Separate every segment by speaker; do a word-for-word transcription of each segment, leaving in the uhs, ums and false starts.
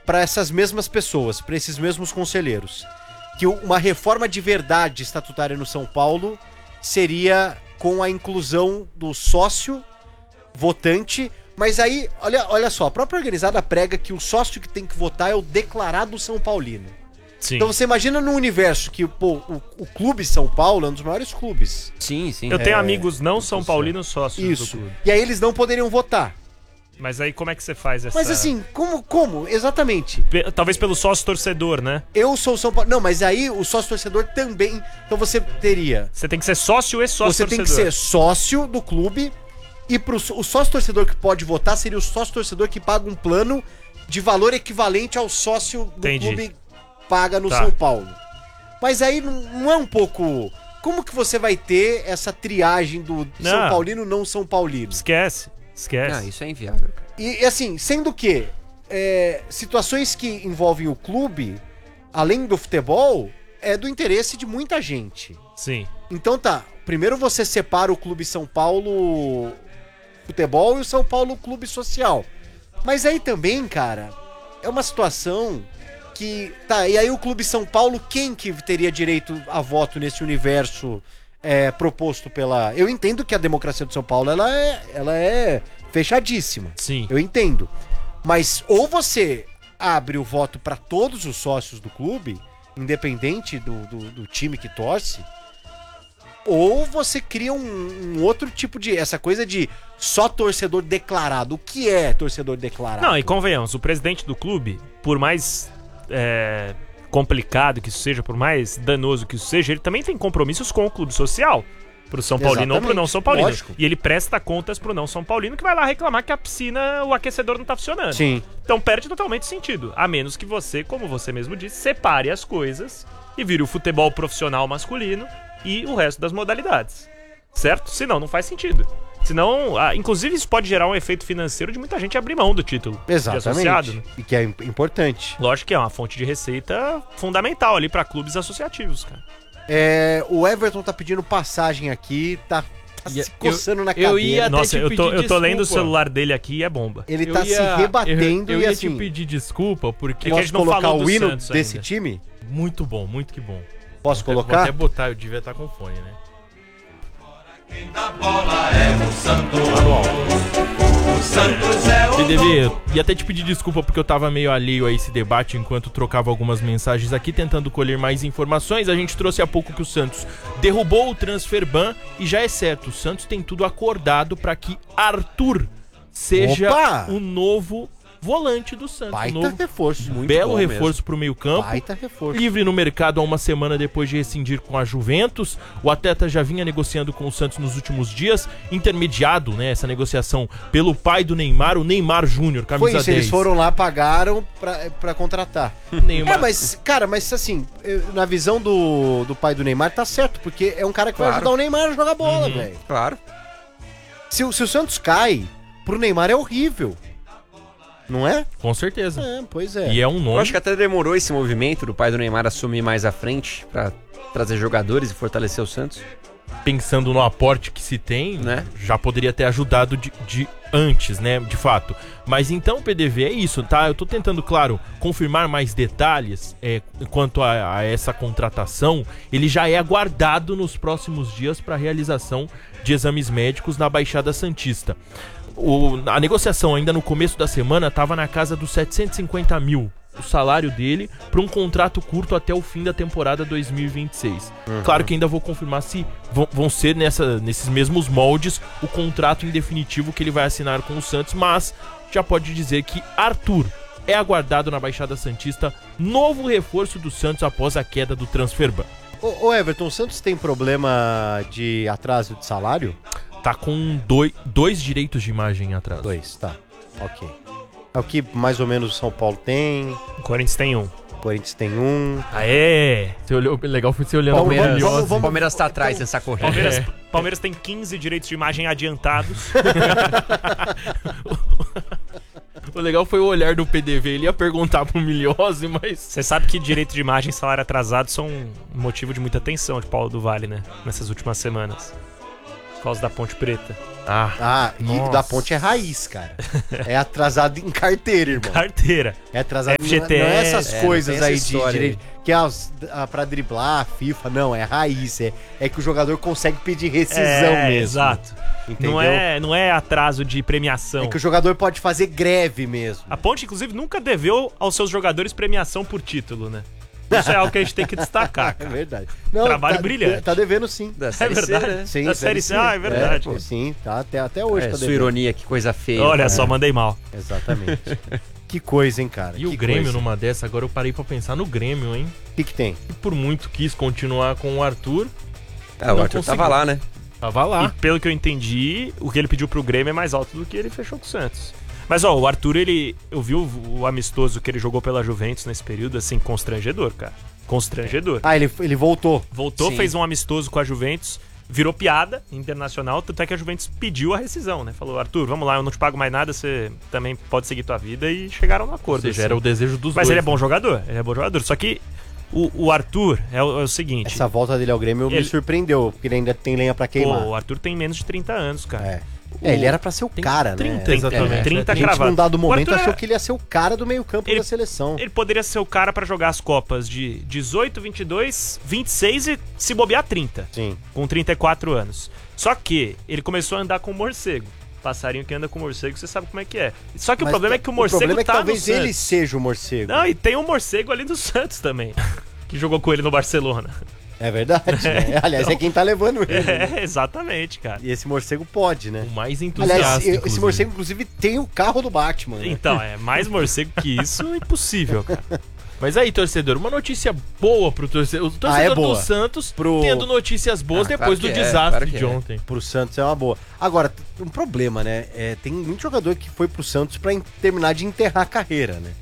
Speaker 1: para essas mesmas pessoas, para esses mesmos conselheiros, que uma reforma de verdade estatutária no São Paulo seria com a inclusão do sócio votante, mas aí, olha, olha só, a própria organizada prega que o sócio que tem que votar é o declarado São Paulino.
Speaker 2: Sim.
Speaker 1: Então você imagina num universo que pô, o, o clube São Paulo é um dos maiores clubes.
Speaker 3: Sim, sim.
Speaker 2: Eu tenho
Speaker 1: É,
Speaker 2: amigos não São Paulinos sócios do
Speaker 1: Isso.
Speaker 2: clube.
Speaker 1: E aí eles não poderiam votar.
Speaker 2: Mas aí como é que você faz essa...
Speaker 1: Mas assim, como? Como? Exatamente.
Speaker 2: Pe- Talvez pelo sócio torcedor, né?
Speaker 1: Eu sou São Paulo. Não, mas aí o sócio torcedor também. Então você teria.
Speaker 2: Você tem que ser sócio e sócio
Speaker 1: Você
Speaker 2: torcedor.
Speaker 1: tem que ser sócio do clube. E pro, o sócio torcedor que pode votar seria o sócio torcedor que paga um plano de valor equivalente ao sócio do
Speaker 2: Entendi.
Speaker 1: clube paga no
Speaker 2: Tá.
Speaker 1: São Paulo. Mas aí não, não é um pouco. Como que você vai ter essa triagem do
Speaker 2: Não.
Speaker 1: São Paulino não São Paulino?
Speaker 2: Esquece. Esquece.
Speaker 3: Não, isso é inviável, cara.
Speaker 1: E, e assim, sendo que é, situações que envolvem o clube, além do futebol, é do interesse de muita gente.
Speaker 2: Sim.
Speaker 1: Então tá, primeiro você separa o Clube São Paulo Futebol e o São Paulo Clube Social. Mas aí também, cara, é uma situação que... Tá, e aí o Clube São Paulo, quem que teria direito a voto nesse universo é, proposto pela... Eu entendo que a democracia do São Paulo, ela é, ela é fechadíssima.
Speaker 2: Sim.
Speaker 1: Eu entendo. Mas ou você abre o voto para todos os sócios do clube, independente do, do, do time que torce, ou você cria um, um outro tipo de... Essa coisa de só torcedor declarado. O que é torcedor declarado?
Speaker 2: Não, e convenhamos, o presidente do clube, por mais é, complicado que isso seja, por mais danoso que isso seja, ele também tem compromissos com o clube social. Pro São Paulino ou pro não São Paulino.
Speaker 1: Lógico.
Speaker 2: E ele presta contas pro não São Paulino que vai lá reclamar que a piscina, o aquecedor não tá funcionando.
Speaker 1: Sim.
Speaker 2: Então perde totalmente sentido. A menos que você, como você mesmo disse, separe as coisas e vire o futebol profissional masculino e o resto das modalidades. Certo? Senão não faz sentido. Senão, ah, inclusive isso pode gerar um efeito financeiro de muita gente abrir mão do título de
Speaker 1: Exatamente.
Speaker 2: associado. Né?
Speaker 1: E que é im- importante.
Speaker 2: Lógico que é uma fonte de receita fundamental ali pra clubes associativos, cara.
Speaker 1: É, o Everton tá pedindo passagem aqui, tá, tá
Speaker 4: E-
Speaker 1: se coçando
Speaker 4: eu-
Speaker 1: na
Speaker 4: eu
Speaker 1: cadeira.
Speaker 4: ia até
Speaker 2: Nossa,
Speaker 4: te
Speaker 2: eu tô,
Speaker 4: pedir
Speaker 2: eu tô lendo o
Speaker 4: desculpa.
Speaker 2: celular dele aqui e é bomba.
Speaker 1: Ele
Speaker 4: Eu
Speaker 1: tá
Speaker 4: ia-
Speaker 1: se rebatendo
Speaker 4: eu, eu
Speaker 1: e
Speaker 4: ia
Speaker 1: assim...
Speaker 4: te pedir desculpa, porque
Speaker 2: É que a
Speaker 1: Posso
Speaker 2: gente não
Speaker 1: colocar
Speaker 2: falou
Speaker 1: o
Speaker 2: do
Speaker 1: hino
Speaker 2: Santos
Speaker 1: desse
Speaker 2: ainda.
Speaker 1: time?
Speaker 4: muito bom, muito que bom.
Speaker 1: Posso
Speaker 4: Vou
Speaker 1: colocar?
Speaker 4: até botar, eu devia estar com fone, né? P D V, eu ia até te pedir desculpa porque eu tava meio alheio a esse debate enquanto trocava algumas mensagens aqui tentando colher mais informações. A gente trouxe há pouco que o Santos derrubou o transfer ban e já é certo, o Santos tem tudo acordado para que Arthur seja
Speaker 1: Opa!
Speaker 4: o novo volante do Santos.
Speaker 1: Baita
Speaker 4: um novo,
Speaker 1: reforço, muito
Speaker 4: belo
Speaker 1: bom
Speaker 4: reforço
Speaker 1: mesmo.
Speaker 4: pro meio campo.
Speaker 1: Baita reforço.
Speaker 4: Livre no mercado há uma semana depois de rescindir com a Juventus. O atleta já vinha negociando com o Santos nos últimos dias, intermediado, né, essa negociação pelo pai do Neymar, o Neymar Júnior, camisa
Speaker 1: Foi isso,
Speaker 4: dez.
Speaker 1: eles foram lá, pagaram pra, pra contratar.
Speaker 4: Neymar.
Speaker 1: É, mas, cara, mas assim, eu- na visão do, do pai do Neymar, tá certo, porque é um cara que vai
Speaker 3: Claro.
Speaker 1: ajudar o Neymar a jogar bola,
Speaker 4: Uhum.
Speaker 1: velho.
Speaker 3: Claro.
Speaker 1: Se, o- se o Santos cai, pro Neymar é horrível. Não é?
Speaker 4: Com certeza.
Speaker 1: É, pois é.
Speaker 4: E é um
Speaker 3: Eu
Speaker 4: nome.
Speaker 3: acho que até demorou esse movimento do pai do Neymar assumir mais à frente pra trazer jogadores e fortalecer o Santos.
Speaker 4: Pensando no aporte que se tem,
Speaker 3: Né?
Speaker 4: já poderia ter ajudado de, de antes, né? De fato. Mas então, P D V, é isso, tá? Eu tô tentando, claro, confirmar mais detalhes é, quanto a, a essa contratação. Ele já é aguardado nos próximos dias para realização de exames médicos na Baixada Santista. O, a negociação ainda no começo da semana estava na casa dos setecentos e cinquenta mil, o salário dele, para um contrato curto até o fim da temporada dois mil e vinte e seis. Claro que ainda vou confirmar se vão, vão ser nessa, nesses mesmos moldes o contrato em definitivo que ele vai assinar com o Santos, mas já pode dizer que Arthur é aguardado na Baixada Santista, novo reforço do Santos após a queda do transfer ban.
Speaker 1: Ô, ô, Everton, o Santos tem problema de atraso de salário?
Speaker 4: Tá com dois, dois direitos de imagem atrás.
Speaker 1: Dois, tá. Ok. É o que mais ou menos o São Paulo tem,
Speaker 2: O Corinthians tem um.
Speaker 1: o Corinthians tem um.
Speaker 2: Aê!
Speaker 4: Você olhou, legal foi você olhando
Speaker 1: Vamos-
Speaker 4: a
Speaker 3: Palmeiras,
Speaker 1: vamos- vamos- vamos-
Speaker 3: Palmeiras tá atrás nessa corrida.
Speaker 2: Palmeiras,
Speaker 4: É.
Speaker 2: Palmeiras tem quinze direitos de imagem adiantados.
Speaker 4: O legal foi o olhar do P D V. Ele ia perguntar pro Miliose, mas...
Speaker 2: Você sabe que direito de imagem e salário atrasado são um motivo de muita tensão de Paulo do Vale, né? Nessas últimas semanas. causa da Ponte Preta.
Speaker 4: Ah,
Speaker 1: Ah, e
Speaker 4: Nossa.
Speaker 1: o da Ponte é raiz, cara. É atrasado em carteira, irmão.
Speaker 2: Carteira.
Speaker 1: É atrasado
Speaker 2: F G T S,
Speaker 1: não é essas
Speaker 3: é,
Speaker 1: coisas
Speaker 3: não tem
Speaker 1: aí
Speaker 3: essa
Speaker 1: de
Speaker 3: história
Speaker 1: direito. Que é os- ah, pra driblar a FIFA. Não, é raiz. É, é que o jogador consegue pedir rescisão
Speaker 2: É,
Speaker 1: mesmo.
Speaker 2: exato.
Speaker 1: Entendeu?
Speaker 2: Não é, não é atraso de premiação.
Speaker 1: É que o jogador pode fazer greve mesmo.
Speaker 2: A Ponte, inclusive, nunca deveu aos seus jogadores premiação por título, né? Isso é algo que a gente tem que destacar,
Speaker 1: É
Speaker 2: cara.
Speaker 1: verdade. Não,
Speaker 2: Trabalho
Speaker 1: tá,
Speaker 2: brilhante.
Speaker 1: Tá devendo sim.
Speaker 3: Da
Speaker 2: É
Speaker 3: Série C,
Speaker 2: verdade.
Speaker 3: né?
Speaker 1: Sim,
Speaker 2: Da Série C. Ah, é verdade.
Speaker 1: pô, sim, tá até, até hoje
Speaker 3: É,
Speaker 1: tá
Speaker 3: sua
Speaker 1: devendo.
Speaker 3: ironia, que coisa feia.
Speaker 2: Olha
Speaker 3: cara.
Speaker 2: só, mandei mal.
Speaker 1: Exatamente. Que coisa, hein, cara.
Speaker 4: e o
Speaker 1: que
Speaker 4: Grêmio
Speaker 1: coisa.
Speaker 4: numa dessa, agora eu parei pra pensar no Grêmio, hein?
Speaker 1: O que que tem?
Speaker 4: E por muito quis continuar com o Arthur,
Speaker 3: Ah, o
Speaker 4: Não
Speaker 3: Arthur
Speaker 4: conseguiu.
Speaker 3: tava lá, né?
Speaker 4: tava lá.
Speaker 2: E pelo que eu entendi, o que ele pediu pro Grêmio é mais alto do que ele fechou com o Santos. Mas, ó, o Arthur, ele... Eu vi o, o amistoso que ele jogou pela Juventus nesse período, assim, constrangedor, cara. Constrangedor.
Speaker 1: Ah, ele, ele voltou.
Speaker 2: Voltou,
Speaker 3: Sim.
Speaker 2: fez um amistoso com a Juventus, virou piada internacional, tanto é que a Juventus pediu a rescisão, né? Falou, Arthur, vamos lá, eu não te pago mais nada, você também pode seguir tua vida, e chegaram no
Speaker 4: Ou
Speaker 2: acordo.
Speaker 4: seja,
Speaker 2: assim.
Speaker 4: era o desejo dos
Speaker 2: Mas
Speaker 4: dois.
Speaker 2: ele é
Speaker 4: né?
Speaker 2: bom jogador, ele é bom jogador. Só que o, o Arthur é o, é o seguinte,
Speaker 1: Essa volta dele ao Grêmio me
Speaker 2: Ele-
Speaker 1: surpreendeu, porque ele ainda tem lenha pra
Speaker 2: pô,
Speaker 1: queimar.
Speaker 2: o Arthur tem menos de trinta anos, cara.
Speaker 1: É. É, ele era pra ser o
Speaker 4: Tem
Speaker 1: cara,
Speaker 4: trinta,
Speaker 1: né?
Speaker 4: exatamente.
Speaker 1: É.
Speaker 2: trinta
Speaker 1: A gente,
Speaker 2: cravado.
Speaker 1: num dado
Speaker 2: O
Speaker 1: momento,
Speaker 2: Arthur
Speaker 1: achou
Speaker 2: é-
Speaker 1: que ele ia ser o cara do meio campo
Speaker 2: Ele-
Speaker 1: da seleção.
Speaker 2: Ele poderia ser o cara pra jogar as Copas de dezoito, vinte e dois, vinte e seis e se bobear trinta,
Speaker 1: Sim.
Speaker 2: com trinta e quatro anos. Só que ele começou a andar com o morcego. Passarinho que anda com morcego, você sabe como é que é. Só que o
Speaker 1: Mas
Speaker 2: problema é que o morcego
Speaker 1: problema é que
Speaker 2: tá
Speaker 1: talvez
Speaker 2: no
Speaker 1: ele
Speaker 2: Santos.
Speaker 1: seja o morcego.
Speaker 2: Não, e tem um morcego ali do Santos também, que jogou com ele no Barcelona.
Speaker 1: É verdade, né? Aliás, é quem tá levando ele. né?
Speaker 2: É, exatamente, cara.
Speaker 1: E esse morcego pode, né?
Speaker 4: O mais entusiasta,
Speaker 1: Aliás, esse
Speaker 4: inclusive.
Speaker 1: morcego, inclusive, tem o carro do Batman. Né?
Speaker 2: Então, é mais morcego que isso, impossível, cara.
Speaker 4: Mas aí, torcedor, uma notícia boa pro torcedor. O torcedor
Speaker 1: Ah, é boa.
Speaker 4: do Santos
Speaker 1: Pro-
Speaker 4: tendo notícias boas
Speaker 3: Ah,
Speaker 4: depois
Speaker 3: claro
Speaker 4: do
Speaker 3: que é,
Speaker 4: desastre
Speaker 3: claro que
Speaker 4: de
Speaker 3: é.
Speaker 4: ontem.
Speaker 1: Pro Santos é uma boa. Agora, um problema, né? É, tem muito jogador que foi pro Santos pra en- terminar de enterrar a carreira, né?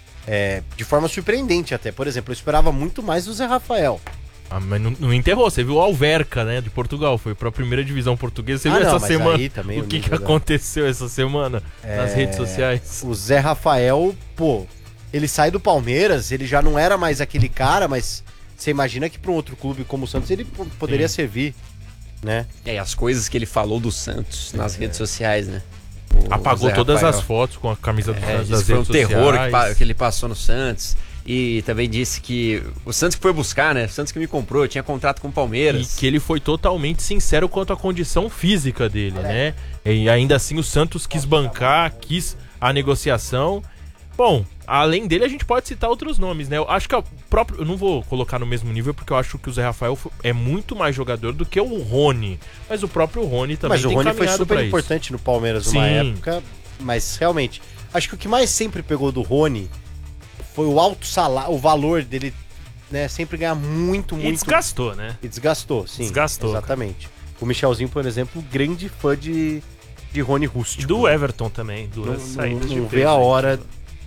Speaker 1: É, de forma surpreendente até. Por exemplo, eu esperava muito mais do Zé Rafael.
Speaker 4: Ah, mas não, não enterrou. Você viu o Alverca, né, de Portugal. Foi pra primeira divisão portuguesa. Você
Speaker 1: Ah,
Speaker 4: viu
Speaker 1: não,
Speaker 4: essa
Speaker 1: mas
Speaker 4: semana
Speaker 1: aí também
Speaker 4: o
Speaker 1: o
Speaker 4: que, que
Speaker 1: nível da-
Speaker 4: aconteceu essa semana nas
Speaker 1: É,
Speaker 4: redes sociais?
Speaker 1: O Zé Rafael, pô, ele sai do Palmeiras, ele já não era mais aquele cara, mas você imagina que pra um outro clube como o Santos ele p- poderia
Speaker 4: Sim.
Speaker 1: servir, né?
Speaker 3: É, e as coisas que ele falou do Santos nas redes sociais, né? O
Speaker 4: Apagou
Speaker 3: Zé
Speaker 4: todas
Speaker 3: Rafael.
Speaker 4: as fotos com a camisa do
Speaker 3: É,
Speaker 4: Santos
Speaker 3: disse
Speaker 4: das
Speaker 3: que foi um
Speaker 4: redes
Speaker 3: terror que,
Speaker 4: sociais.
Speaker 3: pa- que ele passou no Santos. E também disse que o Santos que foi buscar, né? O Santos que me comprou, eu tinha contrato com o
Speaker 4: E
Speaker 3: Palmeiras.
Speaker 4: que ele foi totalmente sincero quanto à condição física dele, né? E ainda assim o Santos quis bancar, quis a negociação. Bom, além dele a gente pode citar outros nomes, né? Eu acho que é o próprio... Eu não vou colocar no mesmo nível porque eu acho que o Zé Rafael fo- é muito mais jogador do que o Rony. Mas o próprio Rony também
Speaker 1: Mas o
Speaker 4: tem
Speaker 1: Rony foi
Speaker 4: caminhado
Speaker 1: super
Speaker 4: pra isso.
Speaker 1: importante no Palmeiras numa
Speaker 4: Sim.
Speaker 1: época, mas realmente, acho que o que mais sempre pegou do Rony foi o alto salário, o valor dele, né, sempre ganhar muito,
Speaker 2: E
Speaker 1: muito...
Speaker 2: desgastou, né?
Speaker 1: E desgastou, sim.
Speaker 2: Desgastou,
Speaker 1: Exatamente. O Michelzinho, por exemplo, grande fã de, de Rony Rústico.
Speaker 2: Do Everton também, do
Speaker 1: Não,
Speaker 2: saída
Speaker 1: não,
Speaker 2: de
Speaker 1: não vê
Speaker 2: peso
Speaker 1: a
Speaker 2: aí.
Speaker 1: hora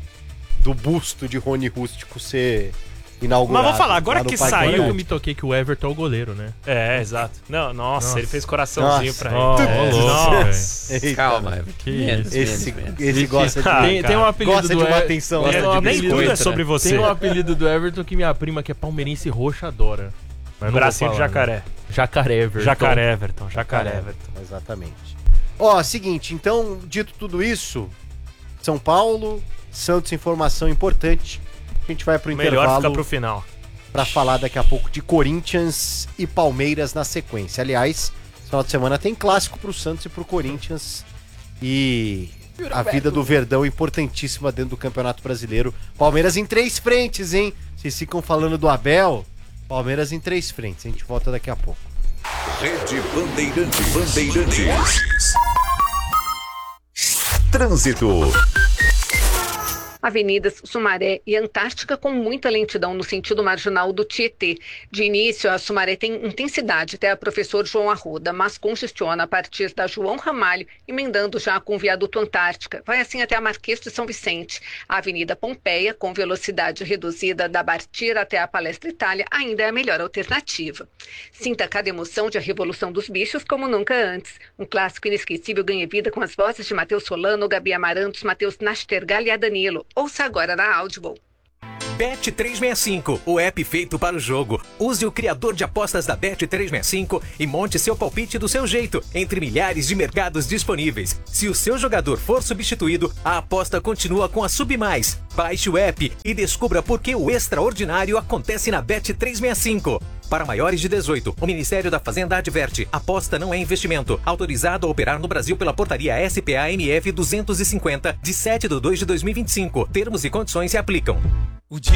Speaker 1: do busto de Rony Rústico ser inaugurado.
Speaker 2: Mas vou falar, agora
Speaker 1: lá no
Speaker 2: que
Speaker 1: Parque
Speaker 2: saiu-
Speaker 4: Agora que eu
Speaker 1: Olímpico.
Speaker 4: me toquei que o Everton é o goleiro, né?
Speaker 2: É, exato. Não, nossa,
Speaker 4: Nossa.
Speaker 2: ele fez coraçãozinho
Speaker 1: Nossa.
Speaker 2: pra
Speaker 4: Nossa,
Speaker 2: ele.
Speaker 4: ô,
Speaker 2: É,
Speaker 4: louco,
Speaker 2: nossa.
Speaker 1: Eita,
Speaker 3: Calma, é
Speaker 4: Que
Speaker 3: menos,
Speaker 4: isso.
Speaker 1: Esse,
Speaker 3: menos, menos.
Speaker 1: esse gosta de...
Speaker 2: Ah,
Speaker 4: tem,
Speaker 2: cara.
Speaker 4: tem um apelido
Speaker 1: gosta
Speaker 4: do
Speaker 1: de uma
Speaker 4: Ever-
Speaker 1: atenção.
Speaker 4: Gosta
Speaker 2: É,
Speaker 4: de um
Speaker 2: nem
Speaker 4: apelido-
Speaker 2: tudo é
Speaker 3: né?
Speaker 2: sobre você.
Speaker 4: Tem um apelido do Everton que minha prima, que é palmeirense roxa, adora. Mas não
Speaker 2: Bracinho
Speaker 4: vou
Speaker 2: de
Speaker 4: falar,
Speaker 2: jacaré.
Speaker 4: né? Jacaré Everton.
Speaker 2: Jacaré Everton, jacaré Everton.
Speaker 1: Exatamente. Ó, seguinte, então, dito tudo isso, São Paulo, Santos, informação importante. A gente vai pro
Speaker 2: Melhor
Speaker 1: intervalo
Speaker 2: ficar pro final.
Speaker 1: pra falar daqui a pouco de Corinthians e Palmeiras na sequência. Aliás, esse final de semana tem clássico pro Santos e pro Corinthians. E a vida do Verdão importantíssima dentro do Campeonato Brasileiro. Palmeiras em três frentes, hein? Vocês ficam falando do Abel. Palmeiras em três frentes. A gente volta daqui a pouco.
Speaker 5: Rede Bandeirantes. Bandeirantes. Trânsito.
Speaker 6: Avenidas Sumaré e Antártica com muita lentidão no sentido marginal do Tietê. De início, a Sumaré tem intensidade até a Professor João Arruda, mas congestiona a partir da João Ramalho, emendando já com o viaduto Antártica. Vai assim até a Marquês de São Vicente. A Avenida Pompeia, com velocidade reduzida da Bartira até a Palestra Itália, ainda é a melhor alternativa. Sinta cada emoção de A Revolução dos Bichos como nunca antes. Um clássico inesquecível ganha vida com as vozes de Matheus Solano, Gabi Amarantos, Matheus Nastergal e a Danilo. Ouça agora na Audible.
Speaker 7: Bet trezentos e sessenta e cinco, o app feito para o jogo. Use o criador de apostas da Bet trezentos e sessenta e cinco e monte seu palpite do seu jeito, entre milhares de mercados disponíveis. Se o seu jogador for substituído, a aposta continua com a Submais. Baixe o app e descubra por que o extraordinário acontece na Bet trezentos e sessenta e cinco. Para maiores de dezoito, o Ministério da Fazenda adverte: aposta não é investimento. Autorizado a operar no Brasil pela Portaria S P A M F duzentos e cinquenta, de sete de dois de dois mil e vinte e cinco. Termos e condições se aplicam.